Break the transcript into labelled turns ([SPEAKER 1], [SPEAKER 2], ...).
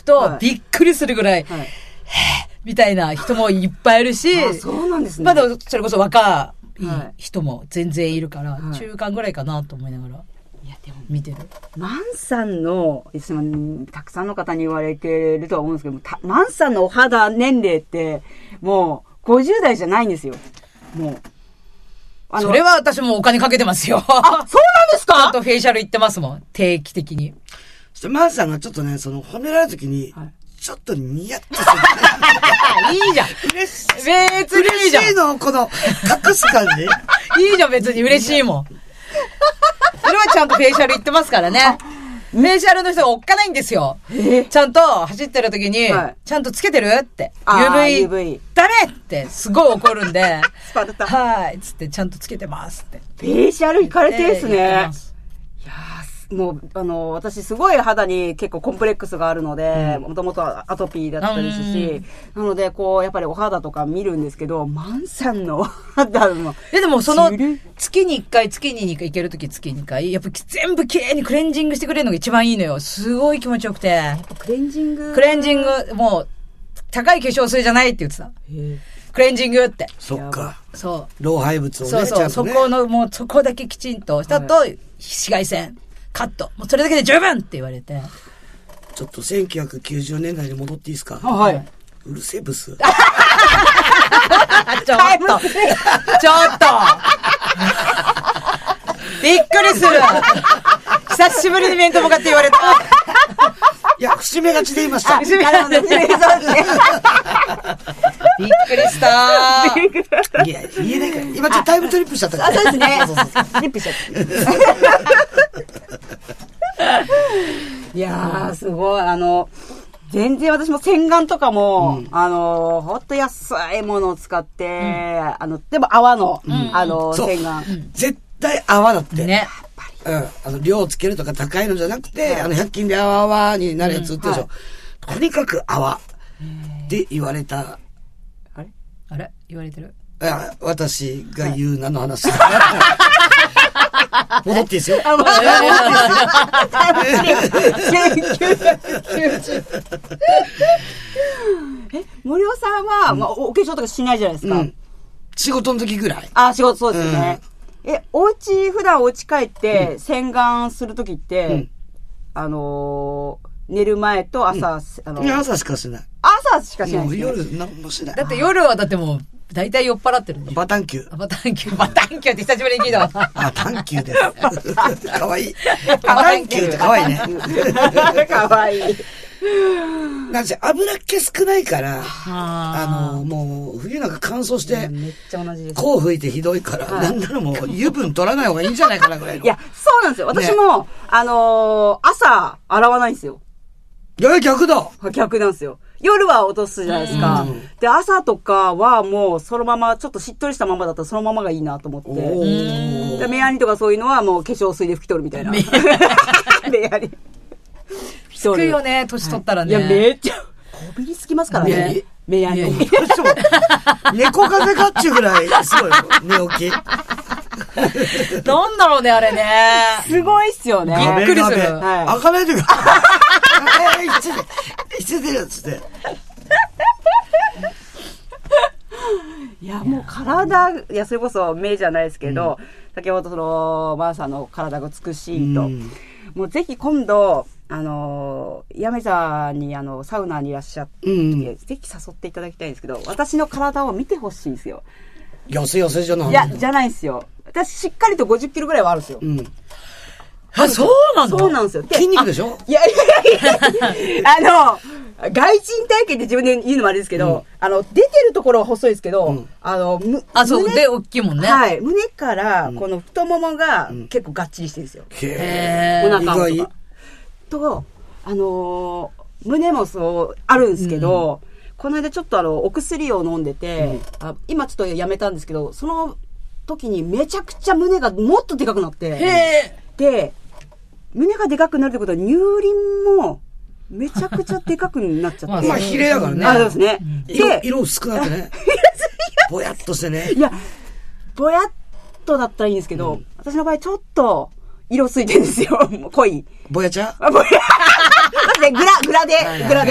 [SPEAKER 1] と、びっくりするぐらい、みたいな人もいっぱいいるし、
[SPEAKER 2] そうなんですね。
[SPEAKER 1] まだそれこそ若い人も全然いるから、中間ぐらいかなと思いながら。いや、でも見てる。
[SPEAKER 2] マンさんの、たくさんの方に言われてるとは思うんですけど、マンさんのお肌年齢って、もう50代じゃないんですよ。もう。
[SPEAKER 1] それは私もお金かけてますよ。
[SPEAKER 2] そうなんですか？
[SPEAKER 1] ちゃんとフェイシャル行ってますもん。定期的に。
[SPEAKER 3] そしてマンさんがちょっとね、褒められるときに、ちょっとニヤッとす
[SPEAKER 1] る。いいじゃん。
[SPEAKER 3] 嬉しい。
[SPEAKER 1] 別にいいじゃん。
[SPEAKER 3] 嬉しいの、この、隠す感じ。
[SPEAKER 1] いいじゃん、別に嬉しいもん。それはちゃんとフェイシャル行ってますからね。フェイシャルの人がおっかないんですよ。ちゃんと走ってる時に、ちゃんとつけてるって。UV。ダメってすごい怒るんで。
[SPEAKER 2] スパルタ。
[SPEAKER 1] はい。つってちゃんとつけてますって。
[SPEAKER 2] フェイシャル行かれてですね。いやもう、私すごい肌に結構コンプレックスがあるので、もともとアトピーだったりし、なので、やっぱりお肌とか見るんですけど、マンさんの肌も。
[SPEAKER 1] でも月に1回、月に2回行けるとき月2回、やっぱ全部綺麗にクレンジングしてくれるのが一番いいのよ。すごい気持ちよくて。やっぱ
[SPEAKER 2] クレンジング、
[SPEAKER 1] もう、高い化粧水じゃないって言ってた。クレンジングって。
[SPEAKER 3] そっか。
[SPEAKER 1] そう。
[SPEAKER 3] 老廃物をね。
[SPEAKER 1] そう、そこの、もうそこだけきちんとしたと、紫外線。カット。もうそれだけで十分って言われて。
[SPEAKER 3] ちょっと1990年代に戻っていいですか？
[SPEAKER 2] はい。
[SPEAKER 3] うるせえブス。
[SPEAKER 1] ちょっとびっくりする。久しぶりに面と向かって言われた。
[SPEAKER 3] いや、節目がちで言いました。
[SPEAKER 1] 節目がちでびっくりした。
[SPEAKER 3] いや、言えないから。今ちょっとタイムトリップしちゃったから。
[SPEAKER 2] そうですね。トリップしちゃった。いやー、すごい。全然私も洗顔とかも、ほんと安いものを使って、でも泡の、洗顔。
[SPEAKER 3] 絶対泡だって。
[SPEAKER 1] ね。
[SPEAKER 3] 量をつけるとか高いのじゃなくて、100均で泡になるやつ売ってるでしょ。とにかく泡。で言われた。
[SPEAKER 1] あれ言われてる。
[SPEAKER 3] 私が言う名の話。戻っていいですよ。
[SPEAKER 2] 森尾さんは、お化粧とかしないじゃないですか。
[SPEAKER 3] 仕事の時ぐらい。
[SPEAKER 2] 仕事、そうですよね。普段お家帰って洗顔する時って、寝る前と朝、
[SPEAKER 3] 朝しかしない。
[SPEAKER 2] 朝しかしない。
[SPEAKER 3] 夜何もしない。
[SPEAKER 1] だって夜はだってもう、大体酔っ払ってるんでしょ。
[SPEAKER 3] バタンキュー。
[SPEAKER 1] バタンキューって久しぶりに聞いたわ。
[SPEAKER 3] バタンキューです。かわいい。バタンキューってかわいいね。
[SPEAKER 2] かわいい。
[SPEAKER 3] なんせ油っ気少ないから、もう冬なんか乾燥して、
[SPEAKER 2] めっちゃ同じです。
[SPEAKER 3] こう吹いてひどいから、なんならもう油分取らない方がいいんじゃないかなぐらいの。
[SPEAKER 2] いや、そうなんですよ。私も、朝、洗わないんですよ。
[SPEAKER 3] いや、逆だ。
[SPEAKER 2] 逆なんですよ。夜は落とすじゃないですか。で、朝とかはもうそのまま、ちょっとしっとりしたままだったらそのままがいいなと思って。で、目やにとかそういうのはもう化粧水で拭き取るみたいな。目やに。
[SPEAKER 1] 拭くよね、年取ったらね。
[SPEAKER 2] いや、めっちゃ、こびりつきますからね。目やに。
[SPEAKER 3] 猫風かっちゅうぐらい、すごいよ、寝起き。
[SPEAKER 1] なんだろうね、あれね。
[SPEAKER 2] すごいっすよね。
[SPEAKER 1] びっくりする。
[SPEAKER 3] 開かないでください。いつ出るやつって。
[SPEAKER 2] いや、もう体、いや、それこそ目じゃないですけど、先ほどマーさんの体が美しいと。もうぜひ今度、やめ座にサウナにいらっしゃって、ぜひ誘っていただきたいんですけど、私の体を見てほしいんですよ。
[SPEAKER 3] 寄せじゃない。
[SPEAKER 2] いや、じゃないんですよ。私しっかりと50キロぐらいはあるんですよ。
[SPEAKER 1] そうなの？
[SPEAKER 2] そうなんですよ。
[SPEAKER 3] 筋肉でしょ？
[SPEAKER 2] いや、外人体型って自分で言うのもあれですけど、出てるところは細いですけど、
[SPEAKER 1] そうで、大きいもんね。
[SPEAKER 2] はい。胸から、この太ももが結構がっちりしてるんですよ。
[SPEAKER 3] へ
[SPEAKER 2] ー。お腹とか。と、胸もそう、あるんですけど、この間ちょっとお薬を飲んでて、今ちょっとやめたんですけど、その時にめちゃくちゃ胸がもっとでかくなって、で、胸がでかくなるってことは乳輪もめちゃくちゃでかくなっちゃって。
[SPEAKER 3] まあ、比例だからね。
[SPEAKER 2] そうですね。
[SPEAKER 3] 色薄くなってね。ぼやっとしてね。
[SPEAKER 2] いや、ぼやっとだったらいいんですけど、私の場合ちょっと色ついてるんですよ。濃い。
[SPEAKER 3] ぼやちゃ
[SPEAKER 2] ぼや。グラで